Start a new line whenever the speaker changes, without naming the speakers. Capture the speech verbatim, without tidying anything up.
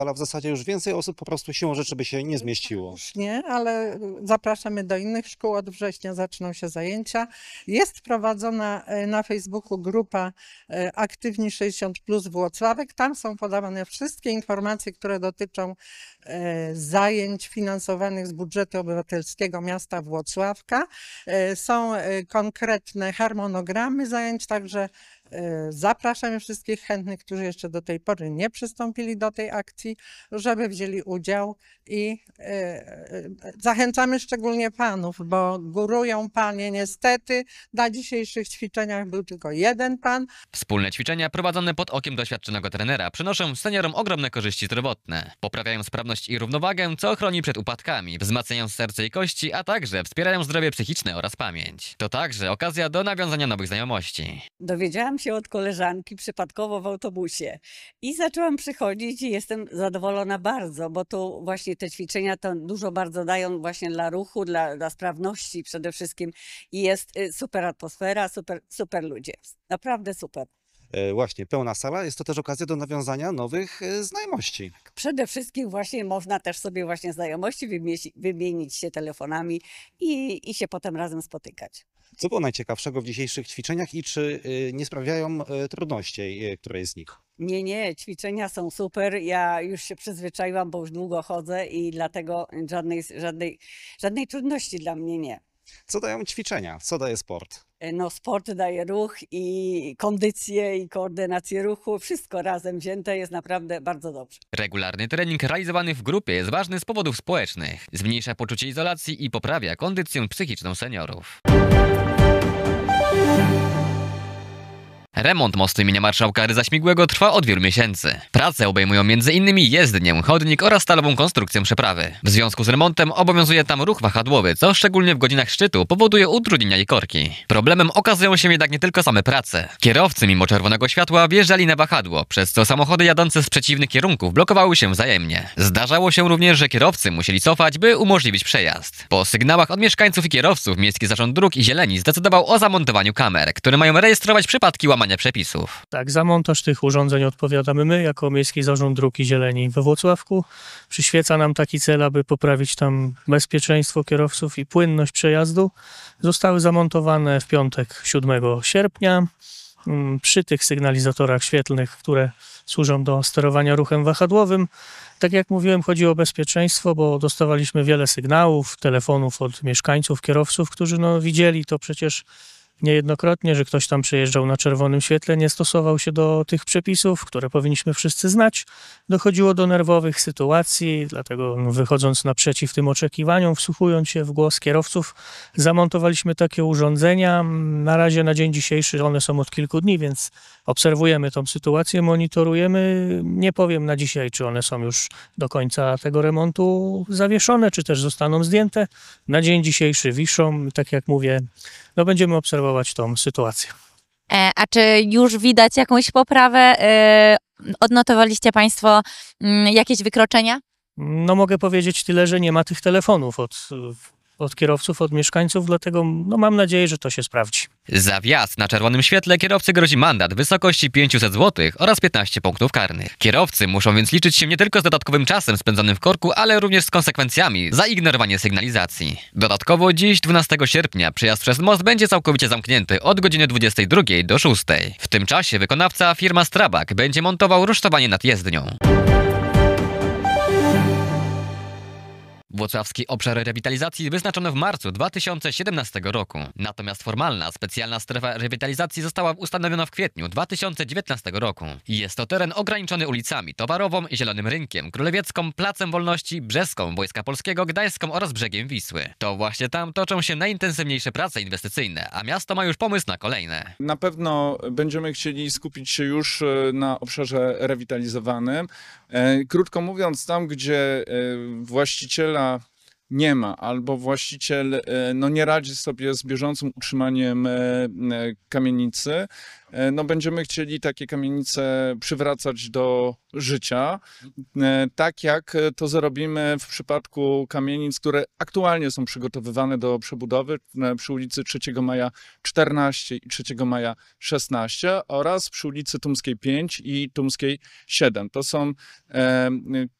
Ale w zasadzie już więcej osób po prostu siłą rzeczy by się nie zmieściło.
Już nie, ale zapraszamy do innych szkół. Od września zaczną się zajęcia. Jest prowadzona e, na Facebooku grupa e, Aktywni sześćdziesiąt plus Włocławek. Tam są podawane wszystkie informacje, które dotyczą e, zajęć finansowanych z budżetu obywatelskiego miasta Włocławka. E, Są e, konkretne harmonogramy zajęć, także e, zapraszamy wszystkich chętnych, którzy jeszcze do tej pory nie przystąpili do tej akcji, żeby wzięli udział i e, e, zachęcamy szczególnie panów, bo górują panie niestety. Na dzisiejszych ćwiczeniach był tylko jeden pan.
Wspólne ćwiczenia prowadzone pod okiem doświadczonego trenera przynoszą seniorom ogromne korzyści zdrowotne. Poprawiają sprawność i równowagę, co chroni przed upadkami, wzmacniają serce i kości, a także wspierają zdrowie psychiczne oraz pamięć. To także okazja do nawiązania nowych znajomości.
Dowiedziałam się od koleżanki przypadkowo w autobusie i zaczęłam przychodzić i jestem zadowolona bardzo, bo tu właśnie te ćwiczenia to dużo bardzo dają właśnie dla ruchu, dla, dla sprawności przede wszystkim i jest y, super atmosfera, super, super ludzie. Naprawdę super.
E, Właśnie, pełna sala. Jest to też okazja do nawiązania nowych e, znajomości.
Przede wszystkim właśnie można też sobie właśnie znajomości wymienić, wymienić się telefonami i, i się potem razem spotykać.
Co było najciekawszego w dzisiejszych ćwiczeniach i czy e, nie sprawiają e, trudności e, której z nich?
Nie, nie, ćwiczenia są super. Ja już się przyzwyczaiłam, bo już długo chodzę i dlatego żadnej, żadnej, żadnej trudności dla mnie nie.
Co dają ćwiczenia? Co daje sport?
No, sport daje ruch i kondycję, i koordynację ruchu. Wszystko razem wzięte jest naprawdę bardzo dobrze.
Regularny trening realizowany w grupie jest ważny z powodów społecznych. Zmniejsza poczucie izolacji i poprawia kondycję psychiczną seniorów. Remont mostu imienia marszałka Rydza Śmigłego trwa od wielu miesięcy. Prace obejmują między innymi jezdnię, chodnik oraz stalową konstrukcję przeprawy. W związku z remontem obowiązuje tam ruch wahadłowy, co szczególnie w godzinach szczytu powoduje utrudnienia i korki. Problemem okazują się jednak nie tylko same prace. Kierowcy mimo czerwonego światła wjeżdżali na wahadło, przez co samochody jadące z przeciwnych kierunków blokowały się wzajemnie. Zdarzało się również, że kierowcy musieli cofać, by umożliwić przejazd. Po sygnałach od mieszkańców i kierowców Miejski Zarząd Dróg i Zieleni zdecydował o zamontowaniu kamer, które mają rejestrować przypadki łamania przepisów.
Tak, za montaż tych urządzeń odpowiadamy my, jako Miejski Zarząd Dróg i Zieleni we Włocławku. Przyświeca nam taki cel, aby poprawić tam bezpieczeństwo kierowców i płynność przejazdu. Zostały zamontowane w piątek siódmego sierpnia przy tych sygnalizatorach świetlnych, które służą do sterowania ruchem wahadłowym. Tak jak mówiłem, chodzi o bezpieczeństwo, bo dostawaliśmy wiele sygnałów, telefonów od mieszkańców, kierowców, którzy no, widzieli to przecież niejednokrotnie, że ktoś tam przejeżdżał na czerwonym świetle, nie stosował się do tych przepisów, które powinniśmy wszyscy znać. Dochodziło do nerwowych sytuacji, dlatego no, wychodząc naprzeciw tym oczekiwaniom, wsłuchując się w głos kierowców, zamontowaliśmy takie urządzenia. Na razie na dzień dzisiejszy one są od kilku dni, więc obserwujemy tą sytuację, monitorujemy. Nie powiem na dzisiaj, czy one są już do końca tego remontu zawieszone, czy też zostaną zdjęte. Na dzień dzisiejszy wiszą, tak jak mówię, no będziemy obserwować tą sytuację.
E, A czy już widać jakąś poprawę? E, Odnotowaliście Państwo mm, jakieś wykroczenia?
No mogę powiedzieć tyle, że nie ma tych telefonów od, od kierowców, od mieszkańców, dlatego no, mam nadzieję, że to się sprawdzi.
Za wjazd na czerwonym świetle kierowcy grozi mandat w wysokości pięćset złotych oraz piętnaście punktów karnych. Kierowcy muszą więc liczyć się nie tylko z dodatkowym czasem spędzonym w korku, ale również z konsekwencjami za ignorowanie sygnalizacji. Dodatkowo dziś, dwunastego sierpnia, przejazd przez most będzie całkowicie zamknięty od godziny dwudziestej drugiej do szóstej. W tym czasie wykonawca, firma Strabag, będzie montował rusztowanie nad jezdnią. Włocławski obszar rewitalizacji wyznaczono w marcu dwa tysiące siedemnastego roku. Natomiast formalna, specjalna strefa rewitalizacji została ustanowiona w kwietniu dwa tysiące dziewiętnastego roku. Jest to teren ograniczony ulicami Towarową, Zielonym Rynkiem, Królewiecką, Placem Wolności, Brzeską, Wojska Polskiego, Gdańską oraz brzegiem Wisły. To właśnie tam toczą się najintensywniejsze prace inwestycyjne, a miasto ma już pomysł na kolejne.
Na pewno będziemy chcieli skupić się już na obszarze rewitalizowanym. Krótko mówiąc, tam gdzie właściciela nie ma, albo właściciel e, no, nie radzi sobie z bieżącym utrzymaniem e, e, kamienicy, e, no, będziemy chcieli takie kamienice przywracać do życia, e, tak jak to zrobimy w przypadku kamienic, które aktualnie są przygotowywane do przebudowy e, przy ulicy trzeciego Maja czternaście i trzeciego Maja szesnaście oraz przy ulicy Tumskiej pięć i Tumskiej siedem. To są e,